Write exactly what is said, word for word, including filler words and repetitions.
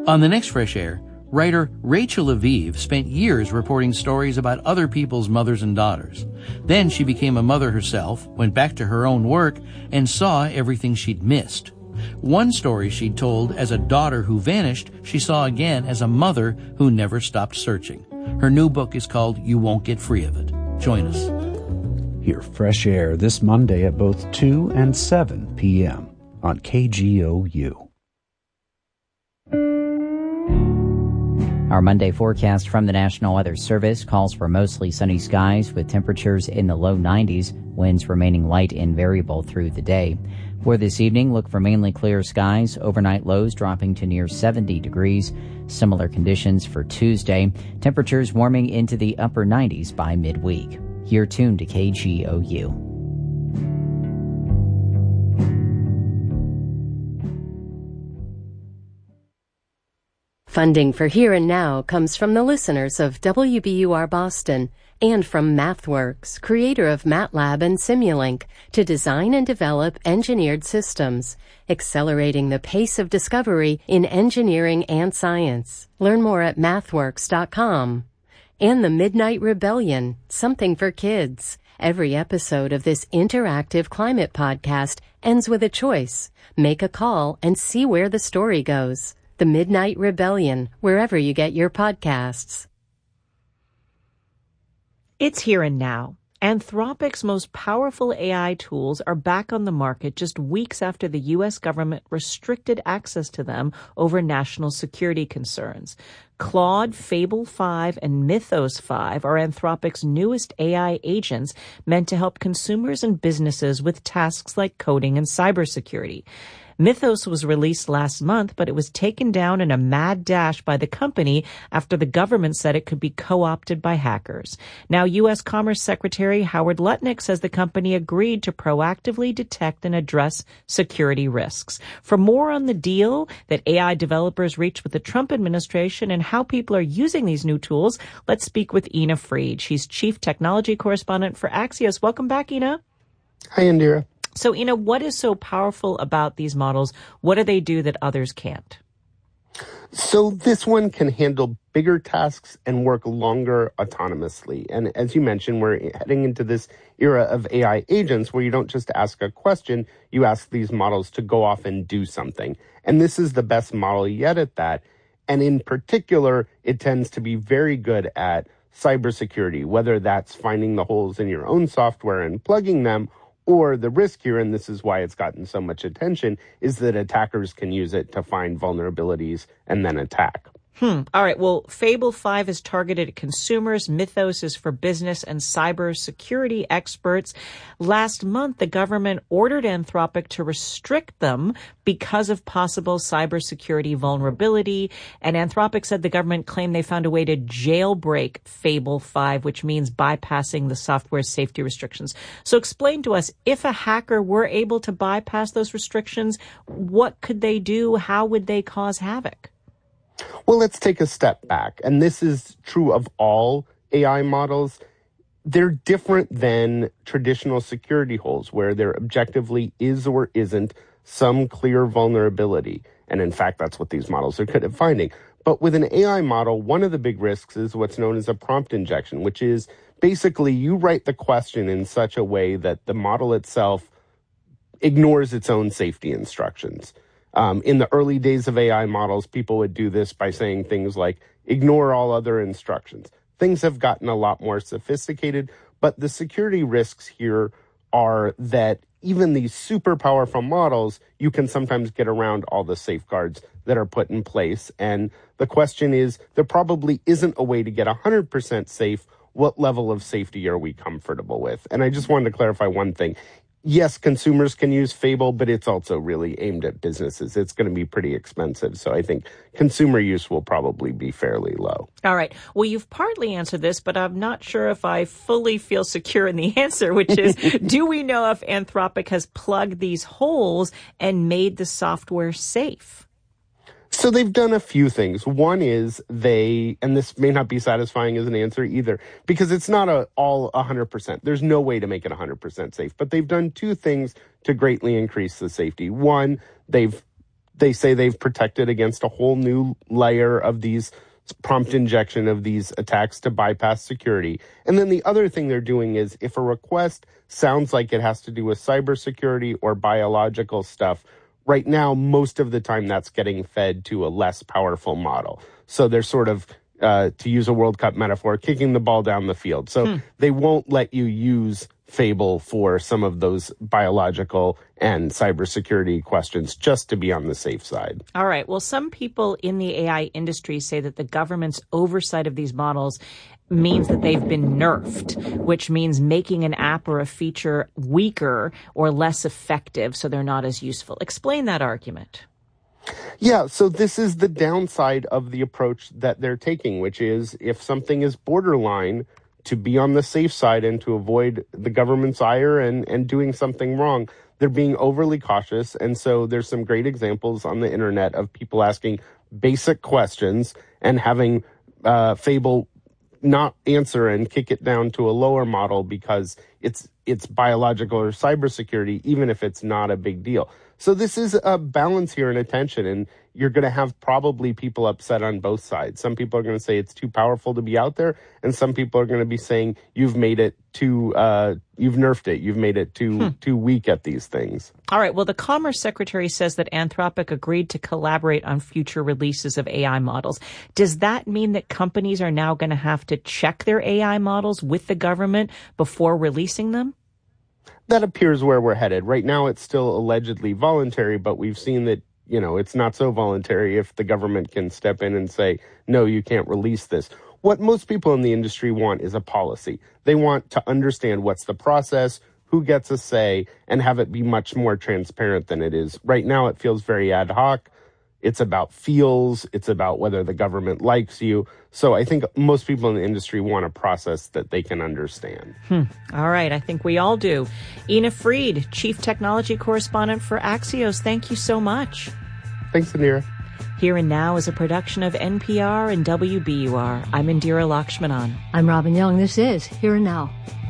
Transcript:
On the next Fresh Air, writer Rachel Aviv spent years reporting stories about other people's mothers and daughters. Then she became a mother herself, went back to her own work, and saw everything she'd missed. One story she'd told as a daughter who vanished, she saw again as a mother who never stopped searching. Her new book is called You Won't Get Free of It. Join us. Hear Fresh Air this Monday at both two and seven p.m. on K G O U. Our Monday forecast from the National Weather Service calls for mostly sunny skies with temperatures in the low nineties, winds remaining light and variable through the day. For this evening, look for mainly clear skies, overnight lows dropping to near seventy degrees. Similar conditions for Tuesday, temperatures warming into the upper nineties by midweek. You're tuned to K G O U. Funding for Here and Now comes from the listeners of W B U R Boston and from MathWorks, creator of MATLAB and Simulink, to design and develop engineered systems, accelerating the pace of discovery in engineering and science. Learn more at mathworks dot com. And the Midnight Rebellion, something for kids. Every episode of this interactive climate podcast ends with a choice. Make a call and see where the story goes. The Midnight Rebellion, wherever you get your podcasts. It's here and now. Anthropic's most powerful A I tools are back on the market just weeks after the U S government restricted access to them over national security concerns. Claude, Fable five, and Mythos five are Anthropic's newest A I agents meant to help consumers and businesses with tasks like coding and cybersecurity. Mythos was released last month, but it was taken down in a mad dash by the company after the government said it could be co-opted by hackers. Now, U S Commerce Secretary Howard Lutnick says the company agreed to proactively detect and address security risks. For more on the deal that A I developers reached with the Trump administration and how people are using these new tools, let's speak with Ina Fried. She's Chief Technology Correspondent for Axios. Welcome back, Ina. Hi, Indira. So, Ina, what is so powerful about these models? What do they do that others can't? So this one can handle bigger tasks and work longer autonomously. And as you mentioned, we're heading into this era of A I agents where you don't just ask a question, you ask these models to go off and do something. And this is the best model yet at that. And in particular, it tends to be very good at cybersecurity, whether that's finding the holes in your own software and plugging them, or the risk here, and this is why it's gotten so much attention, is that attackers can use it to find vulnerabilities and then attack. Hmm. All right. Well, Fable five is targeted at consumers. Mythos is for business and cyber security experts. Last month, the government ordered Anthropic to restrict them because of possible cybersecurity vulnerability. And Anthropic said the government claimed they found a way to jailbreak Fable five, which means bypassing the software's safety restrictions. So explain to us, if a hacker were able to bypass those restrictions, what could they do? How would they cause havoc? Well, let's take a step back. And this is true of all A I models. They're different than traditional security holes where there objectively is or isn't some clear vulnerability. And in fact, that's what these models are good at finding. But with an A I model, one of the big risks is what's known as a prompt injection, which is basically you write the question in such a way that the model itself ignores its own safety instructions. Um, in the early days of A I models, people would do this by saying things like, ignore all other instructions. Things have gotten a lot more sophisticated, but the security risks here are that even these super powerful models, you can sometimes get around all the safeguards that are put in place. And the question is, there probably isn't a way to get one hundred percent safe. What level of safety are we comfortable with? And I just wanted to clarify one thing. Yes, consumers can use Fable, but it's also really aimed at businesses. It's going to be pretty expensive. So I think consumer use will probably be fairly low. All right. Well, you've partly answered this, but I'm not sure if I fully feel secure in the answer, which is, do we know if Anthropic has plugged these holes and made the software safe? So they've done a few things. One is they, and this may not be satisfying as an answer either, because it's not a, all one hundred percent. There's no way to make it one hundred percent safe. But they've done two things to greatly increase the safety. One, they've they say they've protected against a whole new layer of these prompt injection of these attacks to bypass security. And then the other thing they're doing is if a request sounds like it has to do with cybersecurity or biological stuff, right now, most of the time that's getting fed to a less powerful model. So they're sort of, uh, to use a World Cup metaphor, kicking the ball down the field. So hmm. they won't let you use Fable for some of those biological and cybersecurity questions just to be on the safe side. All right. Well, some people in the A I industry say that the government's oversight of these models means that they've been nerfed, which means making an app or a feature weaker or less effective so they're not as useful. Explain that argument. Yeah, so this is the downside of the approach that they're taking, which is if something is borderline, to be on the safe side and to avoid the government's ire and, and doing something wrong, they're being overly cautious. And so there's some great examples on the internet of people asking basic questions and having uh, Fable not answer and kick it down to a lower model because it's it's biological or cybersecurity, even if it's not a big deal. So this is a balance here and a tension, and you're going to have probably people upset on both sides. Some people are going to say it's too powerful to be out there, and some people are going to be saying you've made it too, uh, you've nerfed it, you've made it too hmm. too weak at these things. All right. Well, the Commerce Secretary says that Anthropic agreed to collaborate on future releases of A I models. Does that mean that companies are now going to have to check their A I models with the government before releasing them? That appears where we're headed. Right now, it's still allegedly voluntary, but we've seen that, you know, it's not so voluntary if the government can step in and say, no, you can't release this. What most people in the industry want is a policy. They want to understand what's the process, who gets a say, and have it be much more transparent than it is. Right now, it feels very ad hoc. It's about feels. It's about whether the government likes you. So I think most people in the industry want a process that they can understand. Hmm. All right. I think we all do. Ina Fried, Chief Technology Correspondent for Axios. Thank you so much. Thanks, Indira. Here and Now is a production of N P R and W B U R. I'm Indira Lakshmanan. I'm Robin Young. This is Here and Now.